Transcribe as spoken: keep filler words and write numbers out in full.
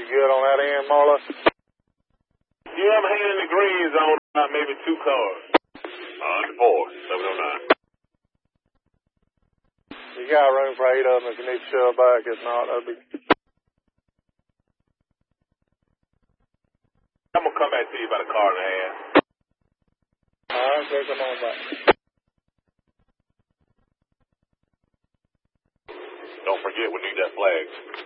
You good on that end, Marla? Yeah, I'm hanging in the green zone, about maybe two cars. On four, seven oh nine. You got room for eight of them if you need to shove back. If not, that'd be... I'm going to come back to you about a car and a half. All right, take them on back. Don't forget, we need that flag.